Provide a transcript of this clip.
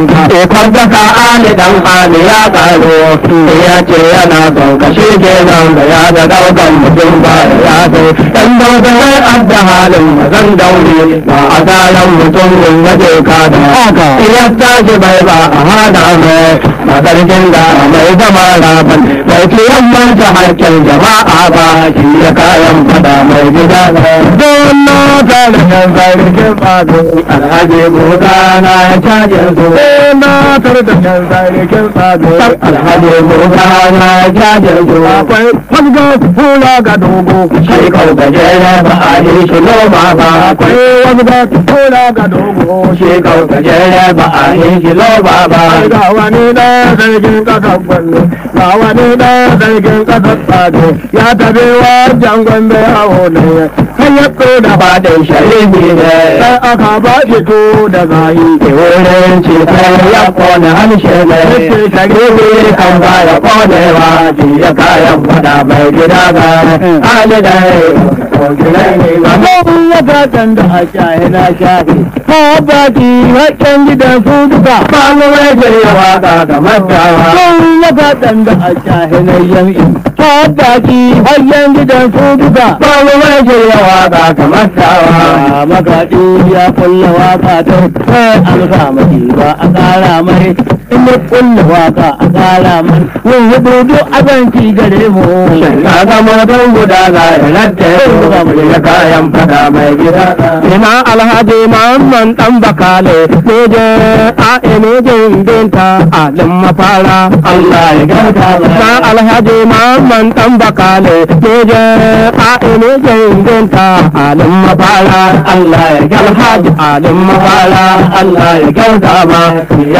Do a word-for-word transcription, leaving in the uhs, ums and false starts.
E kwanta ka ali dan ali ya karo ya ce yana son ka shi ke nan da ya da daukan mutum ba ya sai dan dauka wai adda halin mazan daure ba a tsaran mutum in gaje ka da haka iya tashi bai ba a hada mai ba sarkin da mai zama raban bai ce yamman ta hakkin jama'a ba shi ya kayan fada mai gida don na sarkin sarkin fado alhaji buda na ya caje su na sarkin sarkin fado alhaji buda na ya caje su akwai wanda kula ga dogo shi kau gajere ba a yi shi noma ba akwai wanda kula ga dogo shi kau gajere ba a yi shi noma ba ga wani da sarkin kasar kwallo ga wani da sarkin kasar fado ya tabi wajen gwambe yawo ne har ya da fadin sharifi ne sai aka ba shi to da zahi ke wurin ce sai ya kone harshe ne ce sharifi kan ba ya konewa shi ya kayan fada mai gida ga hali da Mabobin ya fatan da a shahe na shahe ma baki haƙƙen gidan su duka ba mu mai yawa ga kamar dawa Mabobin ya fatan da a shahe na yam'i ma baki haƙƙen gidan su duka ba mu mai yawa ga kamar dawa makaɗi ya kulla waka ta sai an sa mai ba a ƙara mai in ya kulla waka a ƙara mai yin hudu azanci gare mu ka zama don guda ga radda ya kayan fada mai gida ina alhaji mamman dan bakale neje a enejin binta alin mafara Allah ya gauta na alhaji mamman dan bakale neje a enejin binta alin mafara Allah ya gauta alin mafara Allah ya gauta ma